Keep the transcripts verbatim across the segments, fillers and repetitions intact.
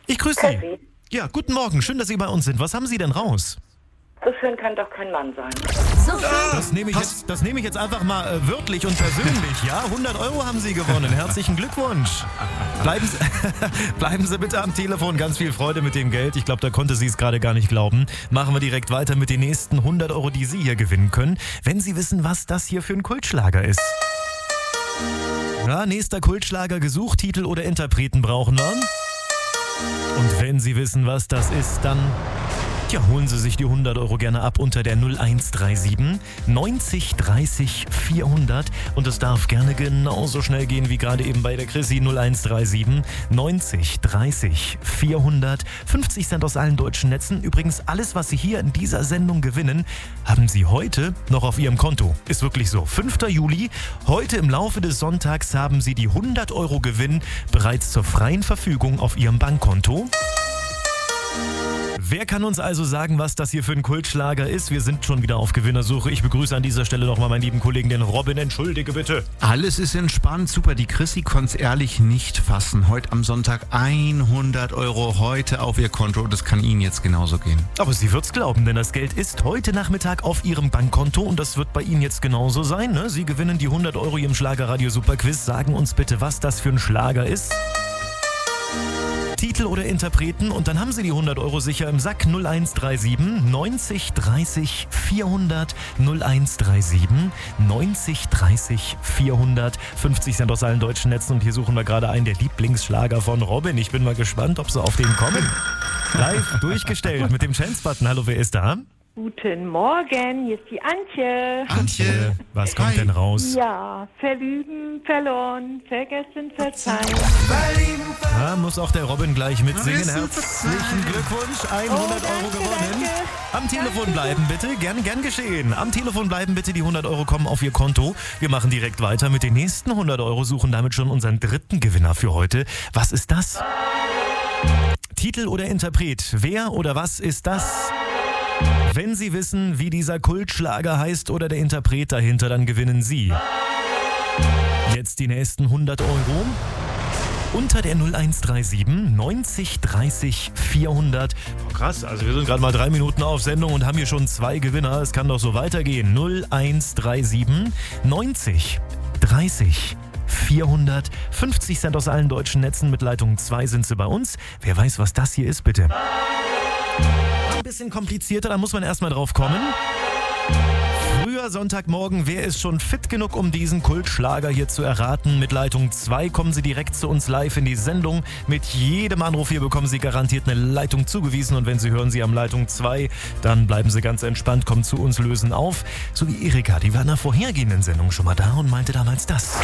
Ich grüße Sie. Ja, guten Morgen. Schön, dass Sie bei uns sind. Was haben Sie denn raus? So schön kann doch kein Mann sein. So Das nehme ich, jetzt, das nehme ich jetzt einfach mal äh, wörtlich und persönlich. Ja, hundert Euro haben Sie gewonnen. Herzlichen Glückwunsch. Bleiben Sie, bleiben Sie bitte am Telefon. Ganz viel Freude mit dem Geld. Ich glaube, da konnte sie es gerade gar nicht glauben. Machen wir direkt weiter mit den nächsten hundert Euro, die Sie hier gewinnen können, wenn Sie wissen, was das hier für ein Kultschlager ist. Ja, nächster Kultschlager gesucht. Titel oder Interpreten brauchen wir. Und wenn Sie wissen, was das ist, dann... Tja, holen Sie sich die hundert Euro gerne ab unter der null eins drei sieben neunzig dreißig vierhundert und es darf gerne genauso schnell gehen wie gerade eben bei der Chrissy. Null eins drei sieben neunzig dreißig vierhundert. fünfzig Cent aus allen deutschen Netzen. Übrigens, alles, was Sie hier in dieser Sendung gewinnen, haben Sie heute noch auf Ihrem Konto. Ist wirklich so. fünfter Juli, heute im Laufe des Sonntags haben Sie die hundert Euro Gewinn bereits zur freien Verfügung auf Ihrem Bankkonto. Wer kann uns also sagen, was das hier für ein Kultschlager ist? Wir sind schon wieder auf Gewinnersuche. Ich begrüße an dieser Stelle nochmal meinen lieben Kollegen, den Robin. Entschuldige bitte. Alles ist entspannt, super. Die Chrissy konnte es ehrlich nicht fassen. Heute am Sonntag hundert Euro heute auf ihr Konto. Das kann Ihnen jetzt genauso gehen. Aber sie wird's glauben, denn das Geld ist heute Nachmittag auf Ihrem Bankkonto und das wird bei Ihnen jetzt genauso sein. Ne? Sie gewinnen die hundert Euro im Schlagerradio Superquiz. Sagen uns bitte, was das für ein Schlager ist. Titel oder Interpreten und dann haben Sie die hundert Euro sicher im Sack. Null eins drei sieben neunzig dreißig vierhundert. Null eins drei sieben neunzig dreißig vierhundert. fünfzig Cent aus allen deutschen Netzen und hier suchen wir gerade einen der Lieblingsschlager von Robin. Ich bin mal gespannt, ob Sie auf den kommen. Live durchgestellt mit dem Chance-Button. Hallo, wer ist da? Guten Morgen, hier ist die Antje. Antje, was kommt Hi. denn raus? Ja, verlieben, verloren, vergessen, verzeihen. Ja, muss auch der Robin gleich mitsingen. Vergessen, Herzlichen Glückwunsch, hundert Oh, Euro danke, gewonnen. danke. Am Telefon bleiben bitte, gern, gern geschehen. Am Telefon bleiben bitte, die hundert Euro kommen auf Ihr Konto. Wir machen direkt weiter mit den nächsten hundert Euro, suchen damit schon unseren dritten Gewinner für heute. Was ist das? Titel oder Interpret? Wer oder was ist das? Wenn Sie wissen, wie dieser Kultschlager heißt oder der Interpret dahinter, dann gewinnen Sie jetzt die nächsten hundert Euro. Unter der null eins drei sieben neunzig dreißig vierhundert. Oh, krass, also wir sind gerade mal drei Minuten auf Sendung und haben hier schon zwei Gewinner. Es kann doch so weitergehen. null eins drei sieben neunzig dreißig vierhundert. fünfzig Cent aus allen deutschen Netzen. Mit Leitung zwei sind Sie bei uns. Wer weiß, was das hier ist, bitte. Ein bisschen komplizierter, da muss man erstmal drauf kommen. Früher Sonntagmorgen, wer ist schon fit genug, um diesen Kultschlager hier zu erraten? Mit Leitung zwei kommen Sie direkt zu uns live in die Sendung. Mit jedem Anruf hier bekommen Sie garantiert eine Leitung zugewiesen. Und wenn Sie hören, Sie haben Leitung zwei, dann bleiben Sie ganz entspannt, kommen zu uns, lösen auf. So wie Erika, die war in der vorhergehenden Sendung schon mal da und meinte damals das.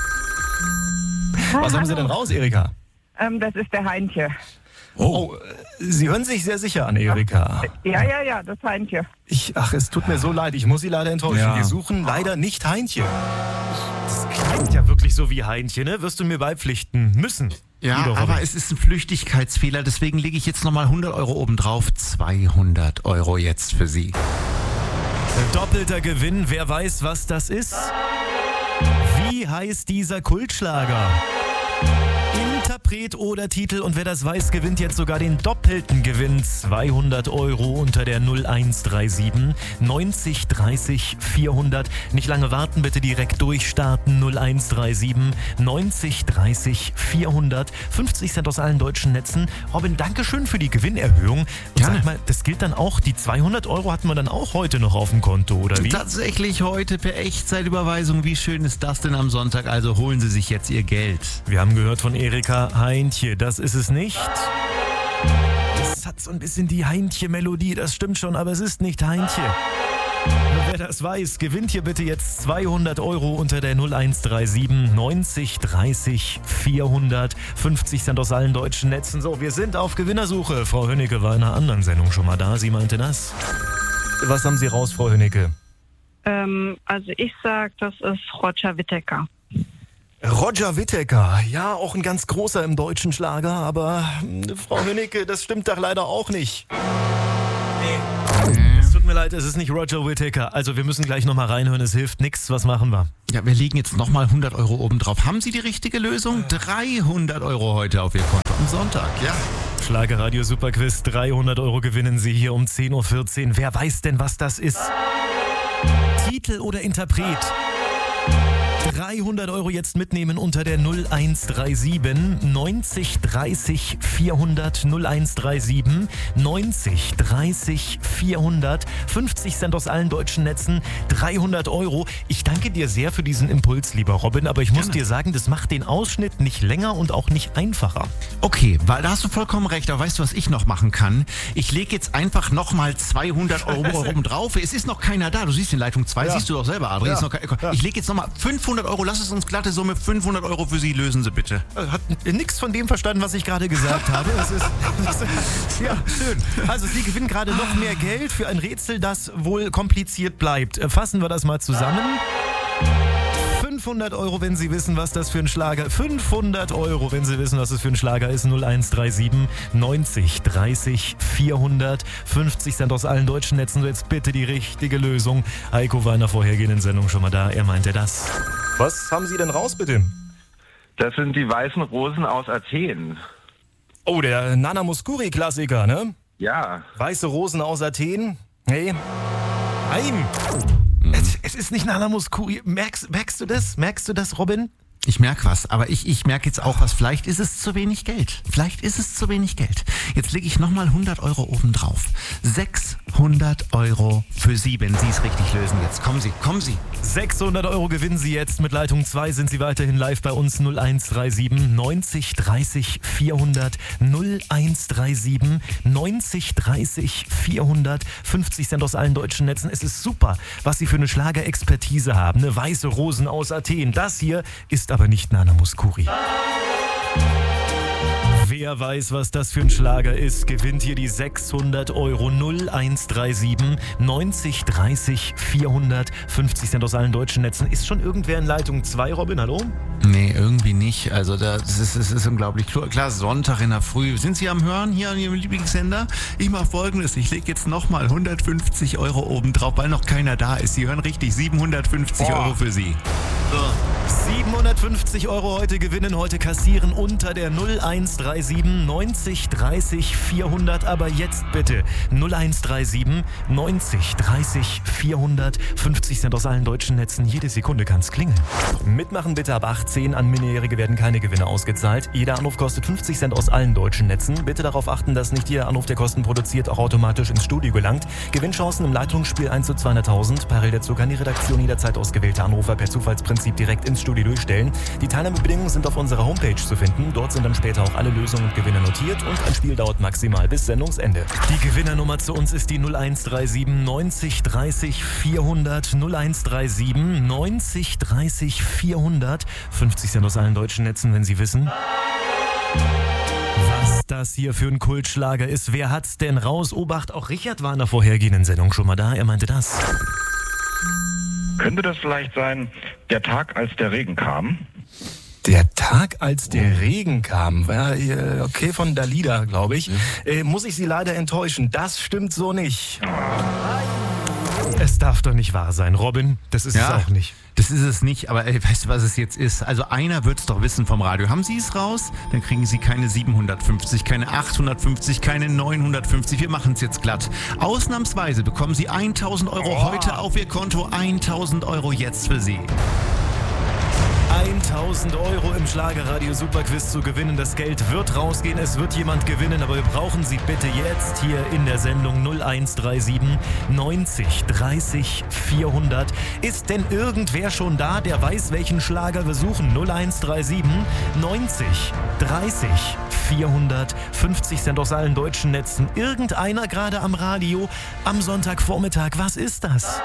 Was haben Sie denn raus, Erika? Ähm, das ist der Heintje. Oh, Sie hören sich sehr sicher an, Erika. Ja, ja, ja, das Heintje. Ich, ach, es tut mir so leid, ich muss Sie leider enttäuschen. Ja. Wir suchen leider nicht Heintje. Das klingt ja wirklich so wie Heintje, ne? Wirst du mir beipflichten müssen. Ja, Liebe aber Robin. es ist ein Flüchtigkeitsfehler, deswegen lege ich jetzt nochmal hundert Euro obendrauf. zweihundert Euro jetzt für Sie. Doppelter Gewinn, wer weiß, was das ist? Wie heißt dieser Kultschlager? Interpret oder Titel und wer das weiß, gewinnt jetzt sogar den doppelten Gewinn. zweihundert Euro unter der null eins drei sieben neunzig dreißig vierhundert. Nicht lange warten, bitte direkt durchstarten. null eins drei sieben neunzig dreißig vierhundert. fünfzig Cent aus allen deutschen Netzen. Robin, danke schön für die Gewinnerhöhung. Und Gerne. sag mal, das gilt dann auch, die zweihundert Euro hatten wir dann auch heute noch auf dem Konto, oder wie? Tatsächlich heute per Echtzeitüberweisung. Wie schön ist das denn am Sonntag? Also holen Sie sich jetzt Ihr Geld. Wir haben gehört von Erika Heintje, das ist es nicht. Es hat so ein bisschen die Heintje-Melodie, das stimmt schon, aber es ist nicht Heintje. Und wer das weiß, gewinnt hier bitte jetzt zweihundert Euro unter der null eins drei sieben neunzig dreißig vierhundert. fünfzig Cent aus allen deutschen Netzen. So, wir sind auf Gewinnersuche. Frau Hönnecke war in einer anderen Sendung schon mal da, sie meinte das. Was haben Sie raus, Frau Hönnecke? Ähm, also ich sag, das ist Roger Whittaker. Roger Whittaker, ja, auch ein ganz großer im deutschen Schlager, aber äh, Frau Hönnecke, das stimmt doch leider auch nicht. Nee. Es tut mir leid, es ist nicht Roger Whittaker. Also wir müssen gleich nochmal reinhören, es hilft nichts. Was machen wir? Ja, wir legen jetzt nochmal hundert Euro obendrauf. Haben Sie die richtige Lösung? dreihundert Euro heute auf Ihr Konto am Sonntag, ja. Schlagerradio Superquiz, dreihundert Euro gewinnen Sie hier um zehn Uhr vierzehn. Wer weiß denn, was das ist? Titel oder Interpret? dreihundert Euro jetzt mitnehmen unter der null eins drei sieben neunzig dreißig vierhundert null eins drei sieben neunzig dreißig vierhundert. fünfzig Cent aus allen deutschen Netzen, dreihundert Euro. Ich danke dir sehr für diesen Impuls, lieber Robin, aber ich muss Gerne. dir sagen, das macht den Ausschnitt nicht länger und auch nicht einfacher. Okay, weil da hast du vollkommen recht, aber weißt du, was ich noch machen kann? Ich lege jetzt einfach nochmal zweihundert Euro oben drauf. Es ist noch keiner da. Du siehst in Leitung zwei, Ja. siehst du doch selber, Adri. Ja. Ist noch kein, Ja. Ich lege jetzt nochmal fünfhundert Euro, lass es uns glatte Summe, fünfhundert Euro für Sie, lösen Sie bitte. Hat nichts von dem verstanden, was ich gerade gesagt habe. Das ist, das ist, ja, schön. Also Sie gewinnen gerade noch mehr Geld für ein Rätsel, das wohl kompliziert bleibt. Fassen wir das mal zusammen. fünfhundert Euro, wenn Sie wissen, was das für ein Schlager ist. fünfhundert Euro, wenn Sie wissen, was das für ein Schlager ist. null eins drei sieben neunzig dreißig vierhundert. fünfzig Cent aus allen deutschen Netzen. So, jetzt bitte die richtige Lösung. Heiko war in der vorhergehenden Sendung schon mal da. Er meinte das. Was haben Sie denn raus, bitte? Das sind die weißen Rosen aus Athen. Oh, der Nana Mouskouri-Klassiker, ne? Ja, Weiße Rosen aus Athen. Hey. Nein. Es, es ist nicht Nana Mouskouri. Merkst, merkst du das? Merkst du das, Robin? Ich merke was, aber ich, ich merke jetzt auch was. Vielleicht ist es zu wenig Geld. Vielleicht ist es zu wenig Geld. Jetzt lege ich nochmal hundert Euro oben drauf. sechshundert Euro für Sie, wenn Sie es richtig lösen jetzt. Kommen Sie, kommen Sie. sechshundert Euro gewinnen Sie jetzt. Mit Leitung zwei sind Sie weiterhin live bei uns. null eins drei sieben neunzig dreißig vierhundert. null eins drei sieben neunzig dreißig vierhundert. fünfzig Cent aus allen deutschen Netzen. Es ist super, was Sie für eine Schlagerexpertise haben. Eine weiße Rosen aus Athen. Das hier ist aber nicht Nana Mouskouri. Wer weiß, was das für ein Schlager ist, gewinnt hier die sechshundert Euro. null eins drei sieben neunzig dreißig vierhundert. fünfzig Cent aus allen deutschen Netzen. Ist schon irgendwer in Leitung zwei, Robin? Hallo? Nee, irgendwie nicht. Also das ist, das ist unglaublich. Klar, Sonntag in der Früh. Sind Sie am Hören hier an Ihrem Lieblingssender? Ich mache Folgendes. Ich lege jetzt nochmal hundertfünfzig Euro oben drauf, weil noch keiner da ist. Sie hören richtig, siebenhundertfünfzig Boah. Euro für Sie. siebenhundertfünfzig Euro heute gewinnen, heute kassieren unter der null eins drei sieben neunzig dreißig vierhundert. Aber jetzt bitte null eins drei sieben neunzig dreißig vierhundert. fünfzig Cent aus allen deutschen Netzen. Jede Sekunde kann's klingeln. Mitmachen bitte ab achtzehn. An Minderjährige werden keine Gewinne ausgezahlt. Jeder Anruf kostet fünfzig Cent aus allen deutschen Netzen. Bitte darauf achten, dass nicht jeder Anruf, der Kosten produziert, auch automatisch ins Studio gelangt. Gewinnchancen im Leitungsspiel eins zu zweihunderttausend. Parallel dazu kann die Redaktion jederzeit ausgewählte Anrufer per Zufallsprinzip direkt ins Studio durchstellen. Die Teilnahmebedingungen sind auf unserer Homepage zu finden. Dort sind dann später auch alle Lösungen und Gewinne notiert und ein Spiel dauert maximal bis Sendungsende. Die Gewinnernummer zu uns ist die null eins drei sieben neunzig dreißig vierhundert. null eins drei sieben neunzig dreißig vierhundert. fünfzig Cent aus allen deutschen Netzen, wenn Sie wissen, was das hier für ein Kultschlager ist. Wer hat's denn raus? Obacht, auch Richard war in der vorhergehenden Sendung schon mal da. Er meinte das. könnte das vielleicht sein, der Tag, als der Regen kam? Der Tag, als der Regen kam, war äh, okay von Dalida, glaube ich. Äh, muss ich Sie leider enttäuschen. Das stimmt so nicht. Es darf doch nicht wahr sein, Robin. Das ist Ja. es auch nicht. Das ist es nicht, aber ey, weißt du, was es jetzt ist? Also einer wird es doch wissen vom Radio. Haben Sie es raus? Dann kriegen Sie keine siebenhundertfünfzig, keine achthundertfünfzig, keine neunhundertfünfzig. Wir machen es jetzt glatt. Ausnahmsweise bekommen Sie tausend Euro heute auf Ihr Konto. tausend Euro jetzt für Sie. tausend Euro im Schlagerradio Superquiz zu gewinnen. Das Geld wird rausgehen, es wird jemand gewinnen, aber wir brauchen Sie bitte jetzt hier in der Sendung null eins drei sieben neunzig dreißig vierhundert. Ist denn irgendwer schon da, der weiß, welchen Schlager wir suchen? null eins drei sieben neunzig dreißig vierhundert. fünfzig Cent aus allen deutschen Netzen. Irgendeiner gerade am Radio am Sonntagvormittag. Was ist das?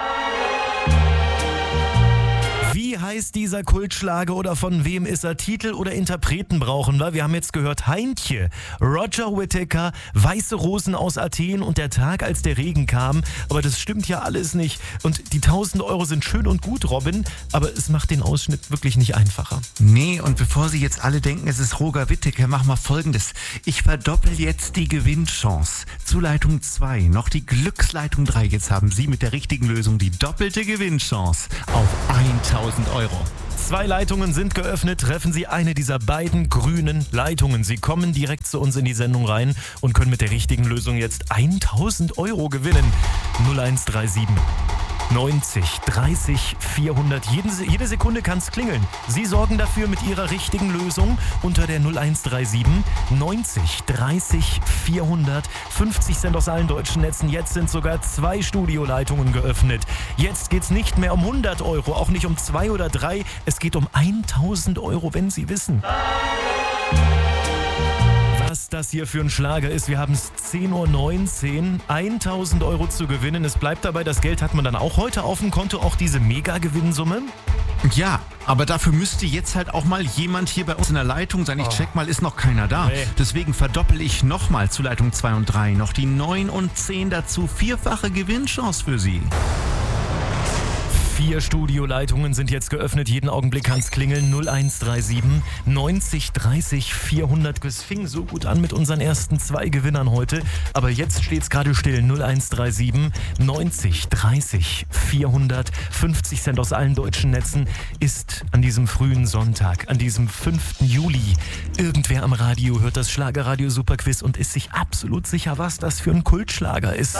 Wie heißt dieser Kultschlager oder von wem ist er? Titel oder Interpreten brauchen wir. Wir haben jetzt gehört Heintje, Roger Whittaker, Weiße Rosen aus Athen und der Tag, als der Regen kam. Aber das stimmt ja alles nicht. Und die tausend Euro sind schön und gut, Robin, aber es macht den Ausschnitt wirklich nicht einfacher. Nee, und bevor Sie jetzt alle denken, es ist Roger Whittaker, mach mal Folgendes. Ich verdoppel jetzt die Gewinnchance. Zu Leitung zwei, noch die Glücksleitung drei. Jetzt haben Sie mit der richtigen Lösung die doppelte Gewinnchance auf tausend Euro. Zwei Leitungen sind geöffnet. Treffen Sie eine dieser beiden grünen Leitungen. Sie kommen direkt zu uns in die Sendung rein und können mit der richtigen Lösung jetzt tausend Euro gewinnen. null eins drei sieben neunzig dreißig vierhundert. Jede, jede Sekunde kann es klingeln. Sie sorgen dafür mit Ihrer richtigen Lösung unter der null eins drei sieben neunzig dreißig vierhundert. fünfzig Cent aus allen deutschen Netzen. Jetzt sind sogar zwei Studioleitungen geöffnet. Jetzt geht es nicht mehr um hundert Euro, auch nicht um zwei oder drei. Es geht um tausend Euro, wenn Sie wissen, was das hier für ein Schlager ist. Wir haben es zehn Uhr neunzehn, tausend Euro zu gewinnen. Es bleibt dabei, das Geld hat man dann auch heute auf dem Konto, auch diese Mega-Gewinnsumme. Ja, aber dafür müsste jetzt halt auch mal jemand hier bei uns in der Leitung sein. Ich Oh. check mal, ist noch keiner da. Nee. Deswegen verdoppel ich nochmal zu Leitung zwei und drei noch die neun und zehn dazu. Vierfache Gewinnchance für Sie. Vier Studioleitungen sind jetzt geöffnet. Jeden Augenblick kann es klingeln. null eins drei sieben neunzig dreißig vierhundert. Es fing so gut an mit unseren ersten zwei Gewinnern heute. Aber jetzt steht es gerade still. null eins drei sieben neunzig dreißig vierhundert. fünfzig Cent aus allen deutschen Netzen ist an diesem frühen Sonntag, an diesem fünften Juli. Irgendwer am Radio hört das Schlagerradio Superquiz und ist sich absolut sicher, was das für ein Kultschlager ist.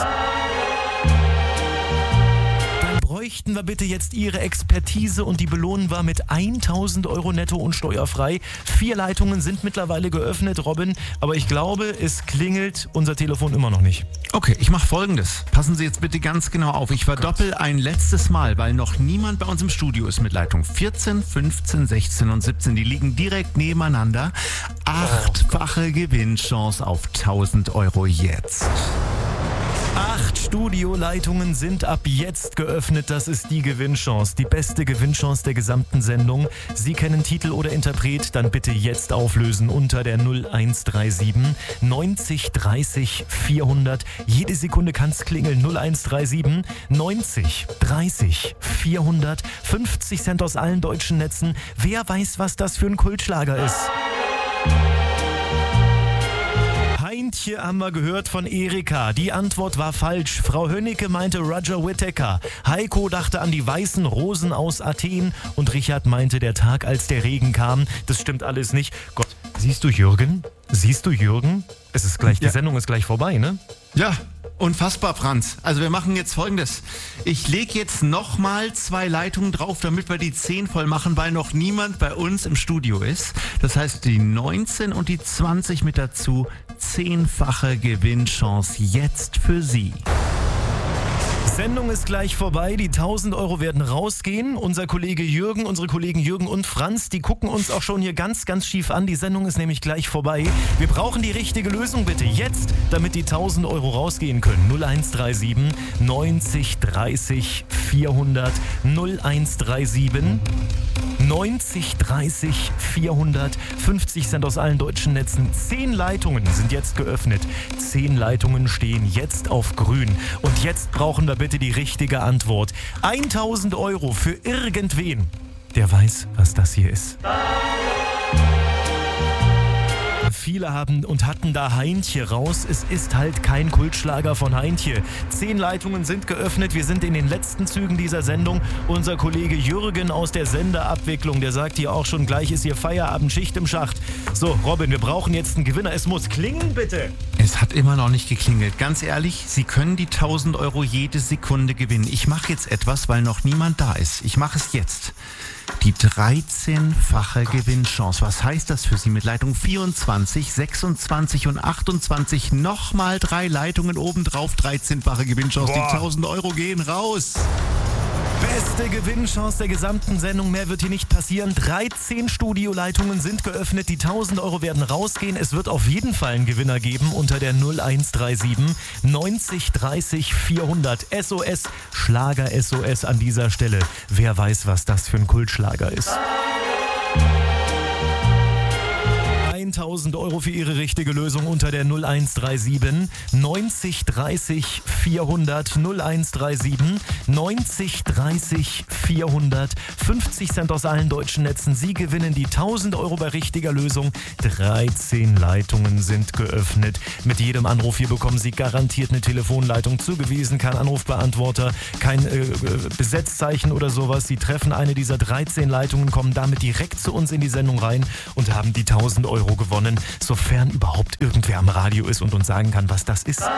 Bräuchten wir bitte jetzt Ihre Expertise und die belohnen wir mit tausend Euro netto und steuerfrei. Vier Leitungen sind mittlerweile geöffnet, Robin, aber ich glaube, es klingelt unser Telefon immer noch nicht. Okay, ich mache Folgendes. Passen Sie jetzt bitte ganz genau auf. Ich verdoppel ein letztes Mal, weil noch niemand bei uns im Studio ist mit Leitung vierzehn, fünfzehn, sechzehn und siebzehn. Die liegen direkt nebeneinander. Achtfache Gewinnchance auf tausend Euro jetzt. Acht Studioleitungen sind ab jetzt geöffnet. Das ist die Gewinnchance, die beste Gewinnchance der gesamten Sendung. Sie kennen Titel oder Interpret, dann bitte jetzt auflösen unter der null eins drei sieben neunzig dreißig vierhundert. Jede Sekunde kann es klingeln. null eins drei sieben neunzig dreißig vierhundert. fünfzig Cent aus allen deutschen Netzen. Wer weiß, was das für ein Kultschlager ist? Heintje haben wir gehört von Erika. Die Antwort war falsch. Frau Hönnecke meinte Roger Whittaker. Heiko dachte an die weißen Rosen aus Athen. Und Richard meinte der Tag, als der Regen kam. Das stimmt alles nicht. Gott, siehst du Jürgen? Siehst du Jürgen? Es ist gleich, die Ja. Sendung ist gleich vorbei, ne? Ja, unfassbar, Franz. Also wir machen jetzt Folgendes. Ich lege jetzt nochmal zwei Leitungen drauf, damit wir die zehn voll machen, weil noch niemand bei uns im Studio ist. Das heißt, die neunzehn und die zwanzig mit dazu. Zehnfache Gewinnchance jetzt für Sie. Sendung ist gleich vorbei. Die tausend Euro werden rausgehen. Unser Kollege Jürgen, unsere Kollegen Jürgen und Franz, die gucken uns auch schon hier ganz, ganz schief an. Die Sendung ist nämlich gleich vorbei. Wir brauchen die richtige Lösung bitte jetzt, damit die tausend Euro rausgehen können. null eins drei sieben neunzig dreißig vierhundert. null eins drei sieben neunzig dreißig vierhundert. fünfzig Cent aus allen deutschen Netzen. Zehn Leitungen sind jetzt geöffnet. Zehn Leitungen stehen jetzt auf grün. Und jetzt brauchen wir bitte die richtige Antwort. tausend Euro für irgendwen, der weiß, was das hier ist. Viele haben und hatten da Heintje raus. Es ist halt kein Kultschlager von Heintje. Zehn Leitungen sind geöffnet. Wir sind in den letzten Zügen dieser Sendung. Unser Kollege Jürgen aus der Senderabwicklung, der sagt hier auch schon, gleich ist hier Feierabend, Schicht im Schacht. So, Robin, wir brauchen jetzt einen Gewinner. Es muss klingeln, bitte. Es hat immer noch nicht geklingelt. Ganz ehrlich, Sie können die tausend Euro jede Sekunde gewinnen. Ich mache jetzt etwas, weil noch niemand da ist. Ich mache es jetzt. Die dreizehnfache Gewinnchance. Was heißt das für Sie mit Leitung vierundzwanzig, sechsundzwanzig und achtundzwanzig? Nochmal drei Leitungen obendrauf. dreizehnfache Gewinnchance. Boah. Die tausend Euro gehen raus. Beste Gewinnchance der gesamten Sendung. Mehr wird hier nicht passieren. dreizehn Studioleitungen sind geöffnet. Die tausend Euro werden rausgehen. Es wird auf jeden Fall einen Gewinner geben unter der null eins drei sieben neunzig dreißig vierhundert. S O S, Schlager S O S an dieser Stelle. Wer weiß, was das für ein Kultschlager ist. tausend Euro für Ihre richtige Lösung unter der null eins drei sieben neunzig dreißig vierhundert null eins drei sieben neunzig dreißig vierhundert fünfzig Cent aus allen deutschen Netzen. Sie gewinnen die tausend Euro bei richtiger Lösung. dreizehn Leitungen sind geöffnet. Mit jedem Anruf hier bekommen Sie garantiert eine Telefonleitung zugewiesen. Kein Anrufbeantworter, kein äh, Besetzzeichen oder sowas. Sie treffen eine dieser dreizehn Leitungen, kommen damit direkt zu uns in die Sendung rein und haben die tausend Euro gewonnen, sofern überhaupt irgendwer am Radio ist und uns sagen kann, was das ist.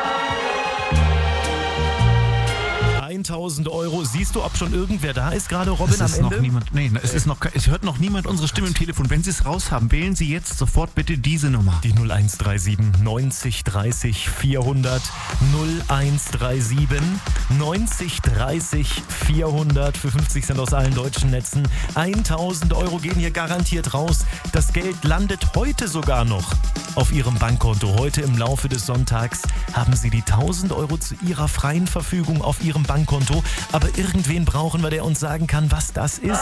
tausend Euro. Siehst du, ob schon irgendwer da ist gerade, Robin, es am ist Ende? Noch niemand, nee, es, ist noch, es hört noch niemand unsere Stimme im Telefon. Wenn Sie es raus haben, wählen Sie jetzt sofort bitte diese Nummer. Die null eins drei sieben neunzig dreißig vierhundert null eins drei sieben neunzig dreißig vierhundert für fünfzig Cent aus allen deutschen Netzen. tausend Euro gehen hier garantiert raus. Das Geld landet heute sogar noch auf Ihrem Bankkonto. Heute im Laufe des Sonntags haben Sie die tausend Euro zu Ihrer freien Verfügung auf Ihrem Bankkonto. Aber irgendwen brauchen wir, der uns sagen kann, was das ist.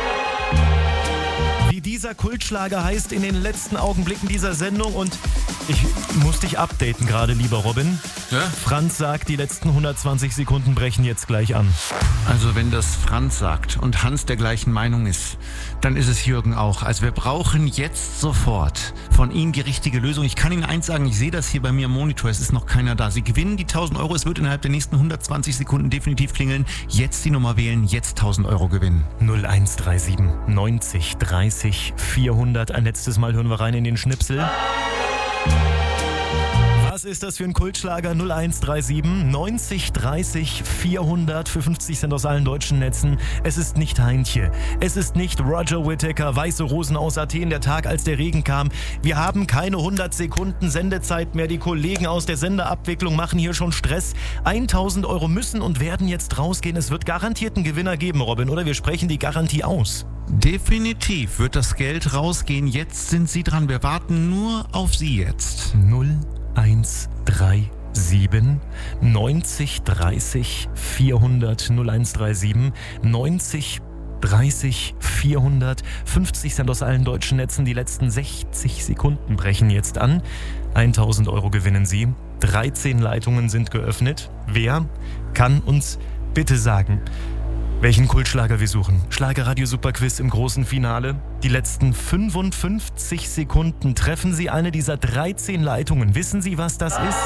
Wie dieser Kultschlager heißt in den letzten Augenblicken dieser Sendung. Und ich muss dich updaten gerade, lieber Robin. Ja? Franz sagt, die letzten hundertzwanzig Sekunden brechen jetzt gleich an. Also wenn das Franz sagt und Hans der gleichen Meinung ist, dann ist es Jürgen auch. Also wir brauchen jetzt sofort von Ihnen die richtige Lösung. Ich kann Ihnen eins sagen, ich sehe das hier bei mir im Monitor, es ist noch keiner da. Sie gewinnen die tausend Euro, es wird innerhalb der nächsten hundertzwanzig Sekunden definitiv klingeln. Jetzt die Nummer wählen, jetzt tausend Euro gewinnen. null eins drei sieben neunzig dreißig vierhundert. Ein letztes Mal hören wir rein in den Schnipsel. Was ist das für ein Kultschlager? null eins drei sieben neunzig dreißig vierhundert für fünfzig Cent aus allen deutschen Netzen. Es ist nicht Heintje. Es ist nicht Roger Whittaker, Weiße Rosen aus Athen, der Tag, als der Regen kam. Wir haben keine hundert Sekunden Sendezeit mehr. Die Kollegen aus der Sendeabwicklung machen hier schon Stress. tausend Euro müssen und werden jetzt rausgehen. Es wird garantiert einen Gewinner geben, Robin, oder? Wir sprechen die Garantie aus. Definitiv wird das Geld rausgehen. Jetzt sind Sie dran. Wir warten nur auf Sie jetzt. null eins drei sieben neunzig dreißig vierhundert null eins drei sieben neunzig dreißig vierhundert fünfzig Cent aus allen deutschen Netzen. Die letzten sechzig Sekunden brechen jetzt an. tausend Euro gewinnen Sie. dreizehn Leitungen sind geöffnet. Wer kann uns bitte sagen, welchen Kultschlager wir suchen? Schlagerradio Superquiz im großen Finale. Die letzten fünfundfünfzig Sekunden treffen Sie eine dieser dreizehn Leitungen. Wissen Sie, was das ist?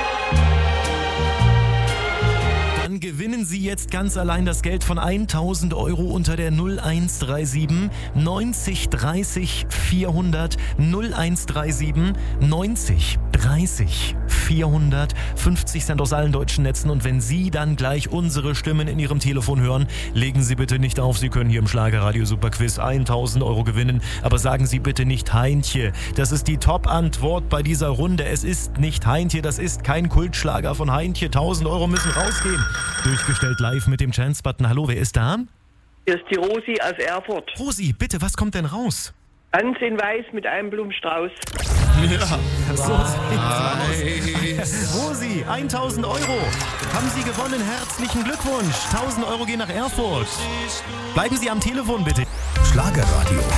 Dann gewinnen Sie jetzt ganz allein das Geld von tausend Euro unter der null eins drei sieben neunzig dreißig vierhundert null eins drei sieben neunzig dreißig vierhundert fünfzig Cent aus allen deutschen Netzen. Und wenn Sie dann gleich unsere Stimmen in Ihrem Telefon hören, legen Sie bitte nicht auf. Sie können hier im Schlagerradio Superquiz tausend Euro gewinnen. Aber sagen Sie bitte nicht Heintje. Das ist die Top-Antwort bei dieser Runde. Es ist nicht Heintje. Das ist kein Kultschlager von Heintje. tausend Euro müssen rausgehen. Durchgestellt live mit dem Chance-Button. Hallo, wer ist da? Hier ist die Rosi aus Erfurt. Rosi, bitte, was kommt denn raus? Ganz in weiß mit einem Blumenstrauß. Ja, so sieht's aus. Rosi, tausend Euro. Haben Sie gewonnen. Herzlichen Glückwunsch. tausend Euro gehen nach Erfurt. Bleiben Sie am Telefon, bitte. Schlagerradio.